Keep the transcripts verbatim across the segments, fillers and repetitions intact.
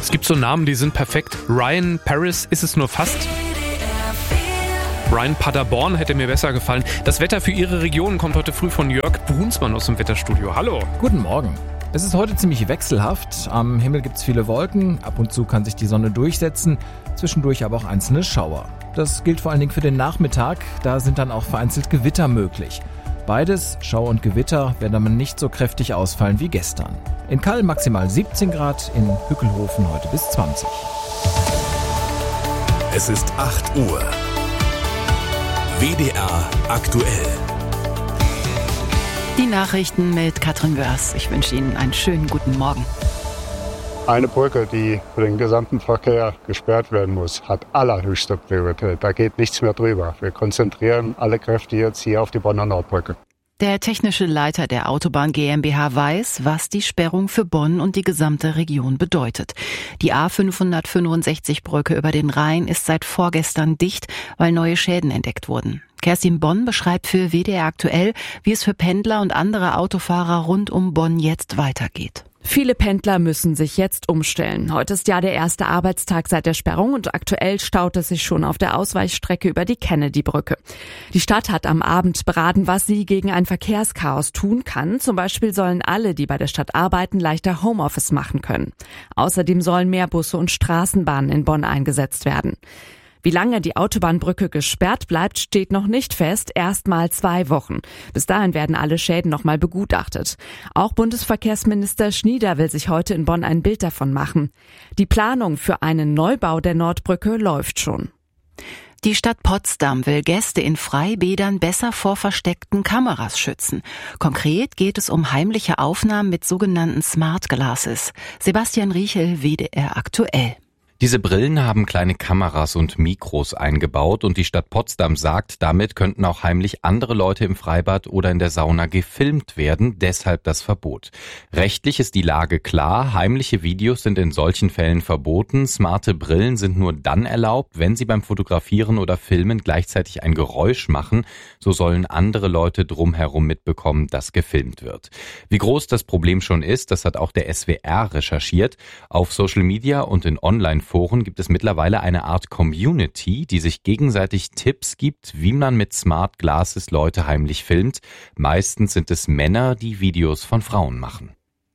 Es gibt so Namen, die sind perfekt. Ryan Paris ist es nur fast. Ryan Paderborn hätte mir besser gefallen. Das Wetter für Ihre Region kommt heute früh von Jörg Brunsmann aus dem Wetterstudio. Hallo. Guten Morgen. Es ist heute ziemlich wechselhaft. Am Himmel gibt es viele Wolken. Ab und zu kann sich die Sonne durchsetzen. Zwischendurch aber auch einzelne Schauer. Das gilt vor allen Dingen für den Nachmittag. Da sind dann auch vereinzelt Gewitter möglich. Beides, Schauer und Gewitter, werden aber nicht so kräftig ausfallen wie gestern. In Kall maximal siebzehn Grad, in Hückelhofen heute bis zwanzig. Es ist acht Uhr. W D R aktuell. Die Nachrichten mit Katrin Wörs. Ich wünsche Ihnen einen schönen guten Morgen. Eine Brücke, die für den gesamten Verkehr gesperrt werden muss, hat allerhöchste Priorität. Da geht nichts mehr drüber. Wir konzentrieren alle Kräfte jetzt hier auf die Bonner Nordbrücke. Der technische Leiter der Autobahn GmbH weiß, was die Sperrung für Bonn und die gesamte Region bedeutet. Die A fünfhundertfünfundsechzig Brücke über den Rhein ist seit vorgestern dicht, weil neue Schäden entdeckt wurden. Kerstin Bonn beschreibt für W D R aktuell, wie es für Pendler und andere Autofahrer rund um Bonn jetzt weitergeht. Viele Pendler müssen sich jetzt umstellen. Heute ist ja der erste Arbeitstag seit der Sperrung und aktuell staut es sich schon auf der Ausweichstrecke über die Kennedy-Brücke. Die Stadt hat am Abend beraten, was sie gegen ein Verkehrschaos tun kann. Zum Beispiel sollen alle, die bei der Stadt arbeiten, leichter Homeoffice machen können. Außerdem sollen mehr Busse und Straßenbahnen in Bonn eingesetzt werden. Wie lange die Autobahnbrücke gesperrt bleibt, steht noch nicht fest, erst mal zwei Wochen. Bis dahin werden alle Schäden noch mal begutachtet. Auch Bundesverkehrsminister Schnieder will sich heute in Bonn ein Bild davon machen. Die Planung für einen Neubau der Nordbrücke läuft schon. Die Stadt Potsdam will Gäste in Freibädern besser vor versteckten Kameras schützen. Konkret geht es um heimliche Aufnahmen mit sogenannten Smart Glasses. Sebastian Riechel, W D R aktuell. Diese Brillen haben kleine Kameras und Mikros eingebaut und die Stadt Potsdam sagt, damit könnten auch heimlich andere Leute im Freibad oder in der Sauna gefilmt werden, deshalb das Verbot. Rechtlich ist die Lage klar, heimliche Videos sind in solchen Fällen verboten, smarte Brillen sind nur dann erlaubt, wenn sie beim Fotografieren oder Filmen gleichzeitig ein Geräusch machen, so sollen andere Leute drumherum mitbekommen, dass gefilmt wird. Wie groß das Problem schon ist, das hat auch der S W R recherchiert. Auf Social Media und in Online Foren gibt es mittlerweile eine Art Community, die sich gegenseitig Tipps gibt, wie man mit Smart Glasses Leute heimlich filmt. Meistens sind es Männer, die Videos von Frauen machen.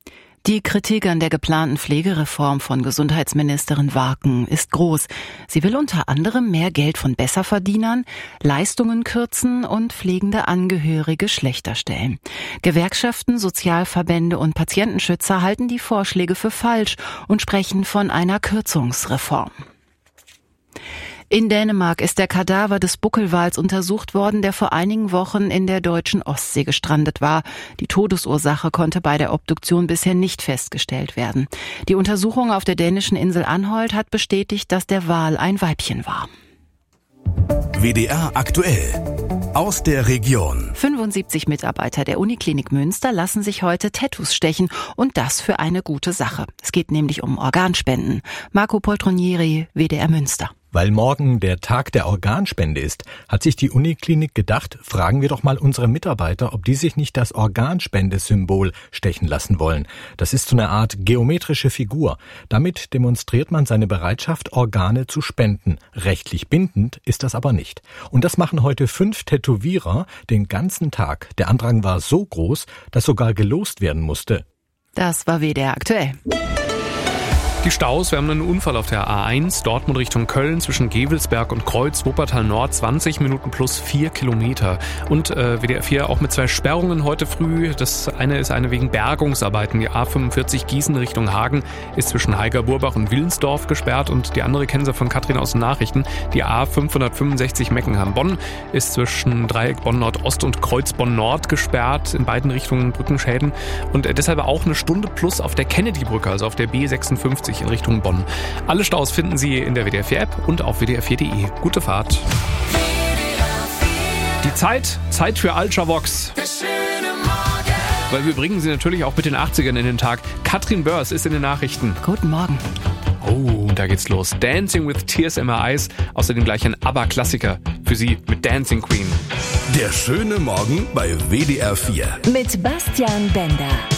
Die Kritik an der geplanten Pflegereform von Gesundheitsministerin Warken ist groß. Sie will unter anderem mehr Geld von Besserverdienern, Leistungen kürzen und pflegende Angehörige schlechter stellen. Gewerkschaften, Sozialverbände und Patientenschützer halten die Vorschläge für falsch und sprechen von einer Kürzungsreform. In Dänemark ist der Kadaver des Buckelwals untersucht worden, der vor einigen Wochen in der deutschen Ostsee gestrandet war. Die Todesursache konnte bei der Obduktion bisher nicht festgestellt werden. Die Untersuchung auf der dänischen Insel Anholt hat bestätigt, dass der Wal ein Weibchen war. W D R aktuell. Aus der Region. fünfundsiebzig Mitarbeiter der Uniklinik Münster lassen sich heute Tattoos stechen und das für eine gute Sache. Es geht nämlich um Organspenden. Marco Poltronieri, W D R Münster. Weil morgen der Tag der Organspende ist, hat sich die Uniklinik gedacht, fragen wir doch mal unsere Mitarbeiter, ob die sich nicht das Organspendesymbol stechen lassen wollen. Das ist so eine Art geometrische Figur. Damit demonstriert man seine Bereitschaft, Organe zu spenden. Rechtlich bindend ist das aber nicht. Und das machen heute fünf Tätowierer den ganzen Tag. Der Andrang war so groß, dass sogar gelost werden musste. Das war W D R aktuell. Die Staus, wir haben einen Unfall auf der A eins, Dortmund Richtung Köln, zwischen Gevelsberg und Kreuz, Wuppertal Nord, zwanzig Minuten plus vier Kilometer. Und äh, W D R vier auch mit zwei Sperrungen heute früh. Das eine ist eine wegen Bergungsarbeiten. Die A fünfundvierzig Gießen Richtung Hagen ist zwischen Heiger-Burbach und Willensdorf gesperrt. Und die andere kennen Sie von Katrin aus den Nachrichten. Die A fünfhundertfünfundsechzig Meckenheim-Bonn ist zwischen Dreieck Bonn-Nord-Ost und Kreuz Bonn-Nord gesperrt. In beiden Richtungen Brückenschäden. Und äh, deshalb auch eine Stunde plus auf der Kennedy-Brücke, also auf der B sechsundfünfzig in Richtung Bonn. Alle Staus finden Sie in der W D R vier App und auf W D R vier Punkt de. Gute Fahrt. Die Zeit, Zeit für Ultravox. Weil wir bringen Sie natürlich auch mit den achtzigern in den Tag. Katrin Wörs ist in den Nachrichten. Guten Morgen. Oh, da geht's los. Dancing with Tears in My Eyes. Außerdem gleich ein ABBA-Klassiker für Sie mit Dancing Queen. Der schöne Morgen bei W D R vier. Mit Bastian Bender.